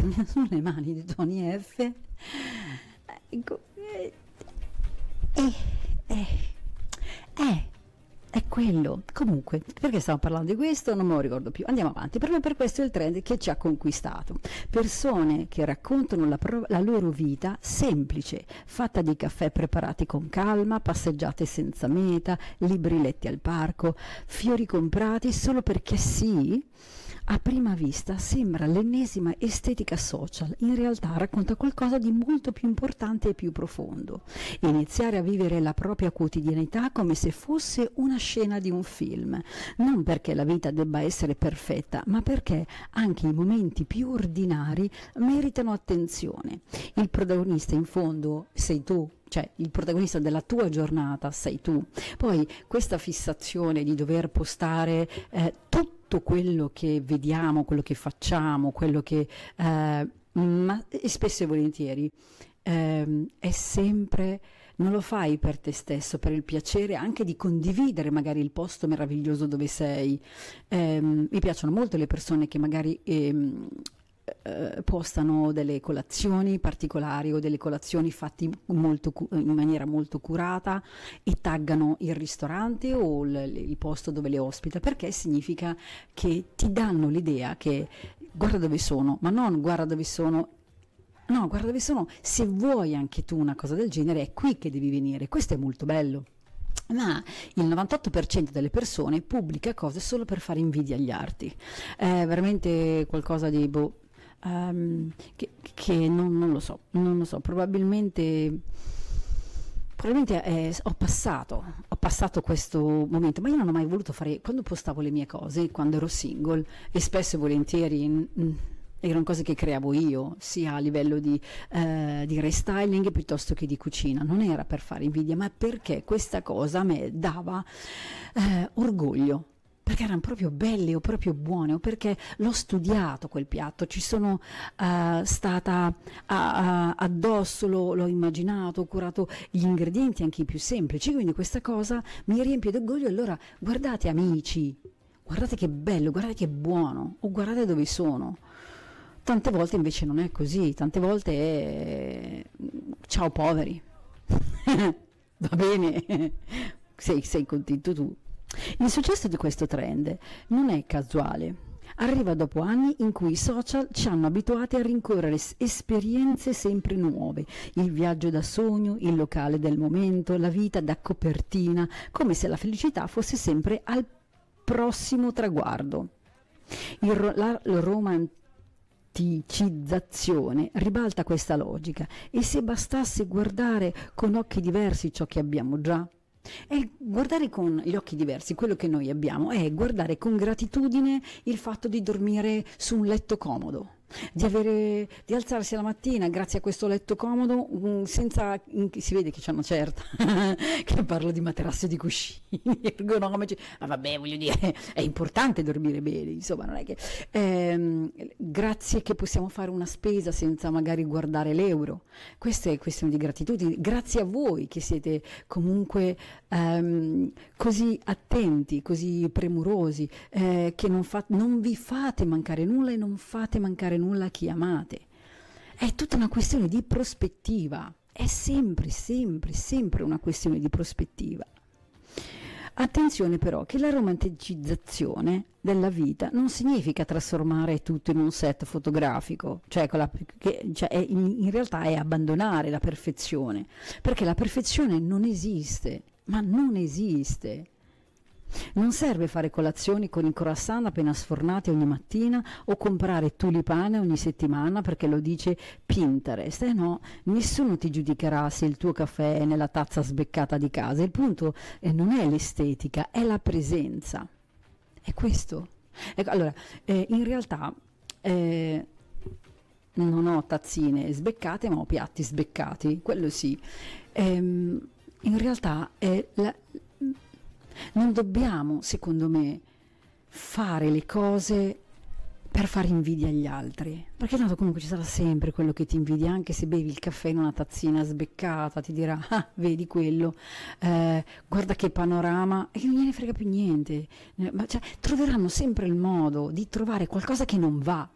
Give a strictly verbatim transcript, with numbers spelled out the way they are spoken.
sulle mani di Tony F. Ecco, eh, eh, eh, eh, è quello. Comunque, perché stiamo parlando di questo? Non me lo ricordo più. Andiamo avanti. Proprio per questo è il trend che ci ha conquistato. Persone che raccontano la, pro- la loro vita semplice, fatta di caffè preparati con calma, passeggiate senza meta, libri letti al parco, fiori comprati solo perché sì. A prima vista sembra l'ennesima estetica social, in realtà racconta qualcosa di molto più importante e più profondo. Iniziare a vivere la propria quotidianità come se fosse una scena di un film, non perché la vita debba essere perfetta, ma perché anche i momenti più ordinari meritano attenzione. Il protagonista in fondo sei tu. Cioè il protagonista della tua giornata sei tu. Poi questa fissazione di dover postare eh, tutto quello che vediamo, quello che facciamo, quello che eh, ma e spesso e volentieri eh, è sempre, non lo fai per te stesso, per il piacere anche di condividere magari il posto meraviglioso dove sei. Eh, mi piacciono molto le persone che magari ehm, eh, postano delle colazioni particolari o delle colazioni fatte molto, in maniera molto curata e taggano il ristorante o il, il posto dove le ospita, perché significa che ti danno l'idea che guarda dove sono, ma non guarda dove sono. No, guarda dove sono, se vuoi anche tu una cosa del genere è qui che devi venire, questo è molto bello. Ma il novantotto per cento delle persone pubblica cose solo per fare invidia agli altri, è veramente qualcosa di boh, um, che, che non, non lo so, non lo so, probabilmente, probabilmente eh, ho passato, ho passato questo momento, ma io non ho mai voluto fare, quando postavo le mie cose, quando ero single, e spesso e volentieri mh, erano cose che creavo io, sia a livello di, eh, di restyling piuttosto che di cucina. Non era per fare invidia, ma perché questa cosa a me dava eh, orgoglio, perché erano proprio belle o proprio buone, o perché l'ho studiato quel piatto, ci sono uh, stata a, a, addosso, lo, l'ho immaginato, ho curato gli ingredienti anche i più semplici, quindi questa cosa mi riempie d'orgoglio. E allora guardate amici, guardate che bello, guardate che buono, o guardate dove sono. Tante volte invece non è così, tante volte è ciao poveri, va bene, sei, sei contento tu. Il successo di questo trend non è casuale, arriva dopo anni in cui i social ci hanno abituati a rincorrere esperienze sempre nuove, il viaggio da sogno, il locale del momento, la vita da copertina, come se la felicità fosse sempre al prossimo traguardo. Il, ro- la, la romanticizzazione ribalta questa logica, e se bastasse guardare con occhi diversi ciò che abbiamo già, e guardare con gli occhi diversi quello che noi abbiamo è guardare con gratitudine il fatto di dormire su un letto comodo, di avere, di alzarsi la mattina grazie a questo letto comodo, mh, senza, mh, si vede che c'è una certa che parlo di materasso e di cuscini ergonomici, ma vabbè, voglio dire, è importante dormire bene, insomma, non è che ehm, grazie che possiamo fare una spesa senza magari guardare l'euro. Questa è questione di gratitudine, grazie a voi che siete comunque ehm, così attenti, così premurosi, eh, che non, fa, non vi fate mancare nulla e non fate mancare nulla a chi amate. È tutta una questione di prospettiva, è sempre, sempre, sempre una questione di prospettiva. Attenzione però che la romanticizzazione della vita non significa trasformare tutto in un set fotografico, cioè, con la, che, cioè è, in, in realtà è abbandonare la perfezione, perché la perfezione non esiste, ma non esiste. Non serve fare colazioni con i croissant appena sfornati ogni mattina o comprare tulipane ogni settimana perché lo dice Pinterest. Eh no, nessuno ti giudicherà se il tuo caffè è nella tazza sbeccata di casa. Il punto eh, non è l'estetica, è la presenza. È questo. Ecco, allora, eh, in realtà eh, non ho tazzine sbeccate, ma ho piatti sbeccati, quello sì. Ehm, in realtà è la... non dobbiamo, secondo me, fare le cose per fare invidia agli altri, perché tanto comunque ci sarà sempre quello che ti invidia, anche se bevi il caffè in una tazzina sbeccata, ti dirà ah, vedi quello, eh, guarda che panorama, e non gliene frega più niente, ma cioè, troveranno sempre il modo di trovare qualcosa che non va,